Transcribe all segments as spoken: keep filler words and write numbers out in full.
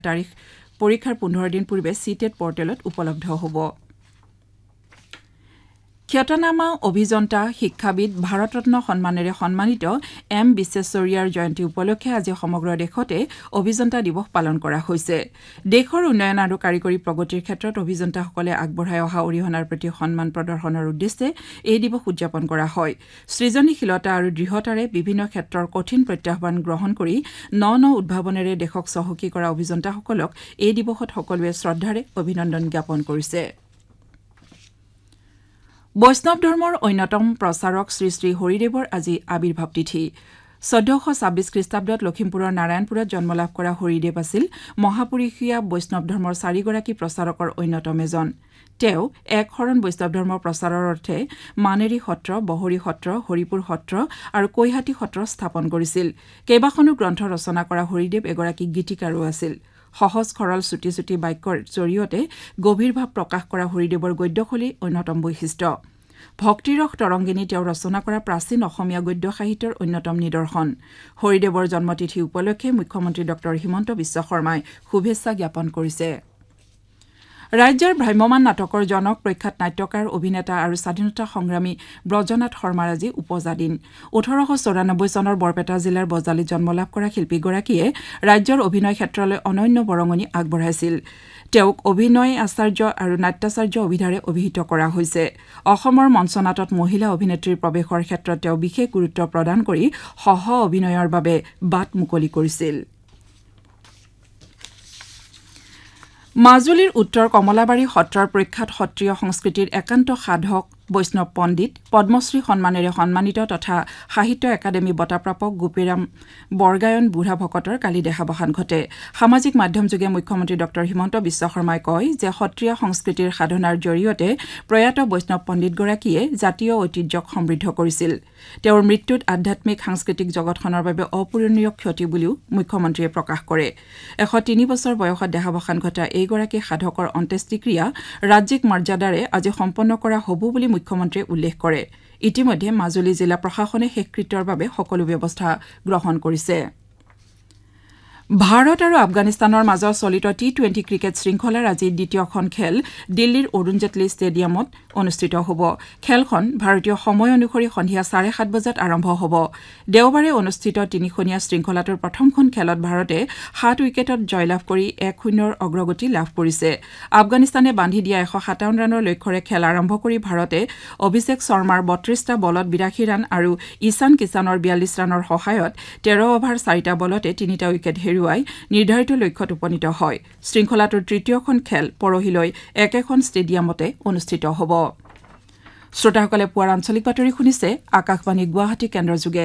তাৰিখ পৰীক্ষাৰ পোন্ধৰ দিন পূৰ্বে চিটেট পৰ্টেলত উপলব্ধ হ'ব। খ্যাতনামা অভিযন্তা শিক্ষাবিদ ভাৰতৰত্ন সন্মানেৰে সন্মানিত এম বিশ্বেশ্বৰৈয়াৰ জয়ন্তী উপলক্ষে আজি সমগ্ৰ দেশতে অভিযন্তা দিৱস পালন কৰা হৈছে। দেশৰ উন্নয়ন আৰু কাৰিকৰী প্ৰগতিৰ ক্ষেত্ৰত অভিযন্তাসকলে আগবঢ়াই অহা অৰিহণাৰ প্ৰতি সন্মান প্ৰদৰ্শনৰ উদ্দেশ্যে এই দিৱস উদযাপন কৰা হয়। সৃজনীশীলতা আৰু দৃঢ়তাৰে বিভিন্ন ক্ষেত্ৰৰ কঠিন প্ৰত্যাহ্বান গ্ৰহণ কৰি ন ন উদ্ভাৱনেৰে দেশক চহকী কৰা অভিযন্তাসকলক এই দিৱসত সকলোৱে শ্ৰদ্ধাৰে অভিনন্দন জ্ঞাপন কৰিছে। বৈষ্ণৱ ধৰ্মৰ অন্যতম প্ৰচাৰক শ্ৰী শ্ৰী হৰিদেৱৰ আজি আবিৰ্ভাৱ তিথি। চৈধ্যশ ছাব্বিছ খ্ৰীষ্টাব্দত লখিমপুৰৰ নাৰায়ণপুৰত জন্মলাভ কৰা হৰিদেৱ আছিল মহাপুৰুষীয়া বৈষ্ণৱ ধৰ্মৰ চাৰিগৰাকী প্ৰচাৰকৰ অন্যতম এজন। তেওঁ এক শৰণ বৈষ্ণৱ ধৰ্মৰ প্ৰচাৰৰ অৰ্থে মানেৰী সত্ৰ, বহৰী সত্ৰ, হৰিপুৰ সত্ৰ আৰু কৈহাটী সত্ৰ স্থাপন কৰিছিল। কেইবাখনো গ্ৰন্থ ৰচনা কৰা হৰিদেৱ এগৰাকী গীতিকাৰো আছিল। সহজ সৰল চুটি চুটি বাক্যৰ জৰিয়তে গভীৰ ভাৱ প্ৰকাশ কৰা হৰিদেৱৰ গদ্যশৈলী অন্যতম বৈশিষ্ট্য। ভক্তিৰস তৰংগিনী তেওঁ ৰচনা কৰা প্ৰাচীন অসমীয়া গদ্য সাহিত্যৰ অন্যতম নিদৰ্শন। হৰিদেৱৰ জন্মতিথি উপলক্ষে মুখ্যমন্ত্ৰী ড হিমন্ত বিশ্ব শৰ্মাই শুভেচ্ছা জ্ঞাপন কৰিছে। ৰাজ্যৰ ভ্ৰাম্যমাণ নাটকৰ জনক প্ৰখ্যাত নাট্যকাৰ, অভিনেতা আৰু স্বাধীনতা সংগ্ৰামী ব্ৰজনাথ শৰ্মাৰ আজি উপজা দিন। ওঠৰশ চৌৰানব্বৈ চনৰ বৰপেটা জিলাৰ বজালীত জন্মলাভ কৰা শিল্পীগৰাকীয়ে ৰাজ্যৰ অভিনয় ক্ষেত্ৰলৈ অনন্য বৰঙণি আগবঢ়াইছিল। তেওঁক অভিনয় আচাৰ্য আৰু নাট্যাচাৰ্য অভিধাৰে অভিহিত কৰা হৈছে। অসমৰ মঞ্চনাটত মহিলা অভিনেত্ৰীৰ প্ৰৱেশৰ ক্ষেত্ৰত তেওঁ বিশেষ গুৰুত্ব প্ৰদান কৰি সহ অভিনয়ৰ বাবে বাট মুকলি কৰিছিল। মাজুলীৰ উত্তৰ কমলাবাৰী সত্ৰৰ প্ৰখ্যাত সত্ৰীয় সংস্কৃতিৰ একান্ত সাধক বৈষ্ণৱ পণ্ডিত পদ্মশ্ৰী সন্মানেৰে সন্মানিত তথা সাহিত্য একাডেমী বঁটাপ্ৰাপক গোপীৰাম বৰগায়ন বুঢ়া ভকতৰ কালি দেহাৱসান ঘটে। সামাজিক মাধ্যমযোগে মুখ্যমন্ত্ৰী ড হিমন্ত বিশ্ব শৰ্মাই কয় যে সত্ৰীয়া সংস্কৃতিৰ সাধনাৰ জৰিয়তে প্ৰয়াত বৈষ্ণৱ পণ্ডিতগৰাকীয়ে জাতীয় ঐতিহ্যক সমৃদ্ধ কৰিছিল। তেওঁৰ মৃত্যুত আধ্যাত্মিক সাংস্কৃতিক জগতখনৰ বাবে অপূৰণীয় ক্ষতি বুলিও মুখ্যমন্ত্ৰীয়ে প্ৰকাশ কৰে। এশ তিনি বছৰ বয়সত দেহাৱসান ঘটা এইগৰাকী সাধকৰ অন্ত্যেষ্টিক্ৰিয়া ৰাজ্যিক মৰ্যাদাৰে আজি সম্পন্ন কৰা হ'ব বুলি মুখ্যমন্ত্ৰীয়ে উল্লেখ কৰে। ইতিমধ্যে মাজুলী জিলা প্ৰশাসনে শেষকৃত্যৰ বাবে সকলো ব্যৱস্থা গ্ৰহণ কৰিছে। ভাৰত আৰু আফগানিস্তানৰ মাজত চলিত টি টুৱেণ্টি ক্ৰিকেট শৃংখলাৰ আজি দ্বিতীয়খন খেল দিল্লীৰ অৰুণ জেটলী ষ্টেডিয়ামত অনুষ্ঠিত হ'ব। খেলখন ভাৰতীয় সময় অনুসৰি সন্ধিয়া চাৰে সাত বজাত আৰম্ভ হ'ব। দেওবাৰে অনুষ্ঠিত তিনিখনীয়া শৃংখলাটোৰ প্ৰথমখন খেলত ভাৰতে সাত উইকেটত জয়লাভ কৰি এক শূন্যৰ অগ্ৰগতি লাভ কৰিছে। আফগানিস্তানে বান্ধি দিয়া এশ সাতাৱন্ন ৰানৰ লক্ষ্যৰে খেল আৰম্ভ কৰি ভাৰতে অভিষেক শৰ্মাৰ বত্ৰিশটা বলত বিৰাশী ৰান আৰু ঈশান কিষাণৰ বিয়াল্লিছ ৰানৰ সহায়ত তেৰ অভাৰ চাৰিটা বলতে তিনিটা উইকেট হেৰুৱাই নিৰ্ধাৰিত লক্ষ্যত উপনীত হয়। শৃংখলাটোৰ তৃতীয়খন খেল পৰহিলৈ একেখন ষ্টেডিয়ামতে অনুষ্ঠিত হ'ব। শ্ৰোতাসকলে পুৱাৰ আঞ্চলিক বাতৰি শুনিছে আকাশবাণী গুৱাহাটী কেন্দ্ৰযোগে।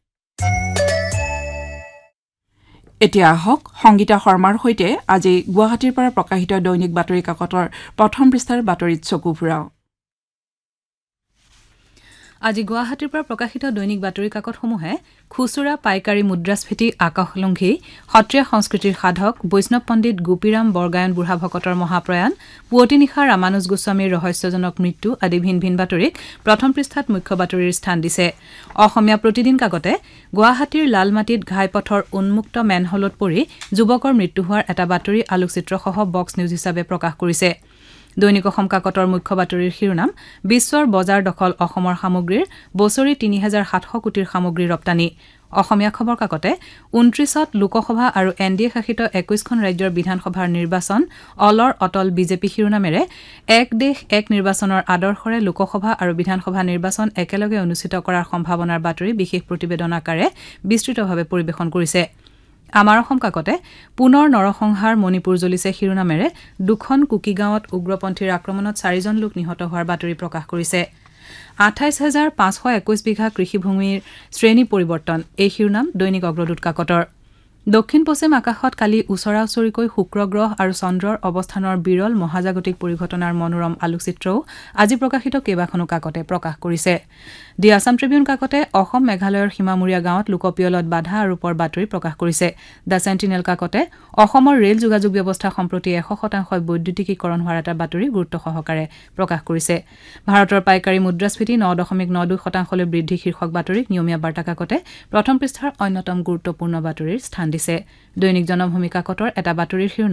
এতিয়া আহক সংগীতা শৰ্মাৰ সৈতে আজি গুৱাহাটীৰ পৰা প্ৰকাশিত দৈনিক বাতৰি কাকতৰ প্ৰথম পৃষ্ঠাৰ বাতৰিত চকু ফুৰাও। আজি গুৱাহাটীৰ পৰা প্ৰকাশিত দৈনিক বাতৰি কাকতসমূহে খুচুৰা পাইকাৰী মুদ্ৰাস্ফীতি আকাশলংঘী সত্ৰীয়া সংস্কৃতিৰ সাধক বৈষ্ণৱ পণ্ডিত গোপীৰাম বৰগায়ন বুঢ়া ভকতৰ মহাপ্ৰয়াণ, পুৱতি নিশা ৰামানুজ গোস্বামীৰ ৰহস্যজনক মৃত্যু আদি ভিন ভিন বাতৰিক প্ৰথম পৃষ্ঠাত মুখ্য বাতৰিৰ স্থান দিছে। অসমীয়া প্ৰতিদিন কাকতে গুৱাহাটীৰ লালমাটিত ঘাইপথৰ উন্মুক্ত মেনহলত পৰি যুৱকৰ মৃত্যু হোৱাৰ এটা বাতৰি আলোকচিত্ৰসহ বক্স নিউজ হিচাপে প্ৰকাশ কৰিছে। দৈনিক অসম কাকতৰ মুখ্য বাতৰিৰ শিৰোনাম বিশ্বৰ বজাৰ দখল অসমৰ সামগ্ৰীৰ বছৰি তিনি হাজাৰ সাতশ কোটিৰ সামগ্ৰী ৰপ্তানি। অসমীয়া খবৰ কাকতে ঊনত্ৰিশত লোকসভা আৰু এন ডি এ শাসিত একৈশখন ৰাজ্যৰ বিধানসভাৰ নিৰ্বাচন অলৰ অটল বিজেপি শিৰোনামেৰে এক দেশ এক নিৰ্বাচনৰ আদৰ্শৰে লোকসভা আৰু বিধানসভা নিৰ্বাচন একেলগে অনুষ্ঠিত কৰাৰ সম্ভাৱনাৰ বাতৰি বিশেষ প্ৰতিবেদন আকাৰে বিস্তৃতভাৱে পৰিৱেশন কৰিছে। আমাৰ অসম কাকতে পুনৰ নৰসংহাৰ মণিপুৰ জ্বলিছে শিৰোনামেৰে দুখন কুকিগাঁৱত উগ্ৰপন্থীৰ আক্ৰমণত চাৰিজন লোক নিহত হোৱাৰ বাতৰি প্ৰকাশ কৰিছে। আঠাইছ হাজাৰ পাঁচশ একৈশ বিঘা কৃষিভূমিৰ শ্ৰেণী পৰিৱৰ্তন এই শিৰোনাম দৈনিক অগ্ৰদূত কাকতৰ। দক্ষিণ পশ্চিম আকাশত কালি ওচৰা ওচৰিকৈ শুক্ৰ গ্ৰহ আৰু চন্দ্ৰৰ অৱস্থানৰ বিৰল মহাজাগতিক পৰিঘটনাৰ মনোৰম আলোকচিত্ৰও আজি প্ৰকাশিত কেইবাখনো কাকতে প্ৰকাশ কৰিছে। দি আছাম ট্ৰিবিউন কাকতে অসম মেঘালয়ৰ সীমামূৰীয়া গাঁৱত লোকপিয়লত বাধা আৰোপৰ বাতৰি প্ৰকাশ কৰিছে। দ্য চেণ্টিনেল কাকতে অসমৰ ৰেল যোগাযোগ ব্যৱস্থা সম্প্ৰতি এশ শতাংশ বৈদ্যুতিকীকৰণ হোৱাৰ এটা বাতৰি গুৰুত্ব সহকাৰে প্ৰকাশ কৰিছে। ভাৰতৰ পাইকাৰী মুদ্ৰাস্ফীতি ন দশমিক ন দুই শতাংশলৈ বৃদ্ধি শীৰ্ষক বাতৰিক নিয়মীয়া বাৰ্তা কাকতে প্ৰথম পৃষ্ঠাৰ অন্যতম গুৰুত্বপূৰ্ণ বাতৰিৰ স্থান দিছে দৈনিক জনভূমি কাকতৰ এটা বাতৰিৰ